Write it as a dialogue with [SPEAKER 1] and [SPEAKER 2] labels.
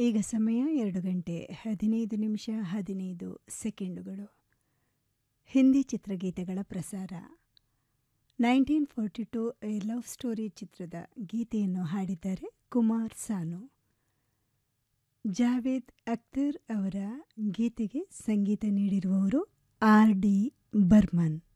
[SPEAKER 1] ಈಗ ಸಮಯ 2:15 ಹಿಂದಿ ಚಿತ್ರಗೀತೆಗಳ ಪ್ರಸಾರ. 1942 ಎ ಲವ್ ಸ್ಟೋರಿ ಚಿತ್ರದ ಗೀತೆಯನ್ನು ಹಾಡಿದ್ದಾರೆ ಕುಮಾರ್ ಸಾನು. ಜಾವೇದ್ ಅಖ್ತರ್ ಅವರ ಗೀತೆಗೆ ಸಂಗೀತ ನೀಡಿರುವವರು ಆರ್ ಡಿ ಬರ್ಮನ್.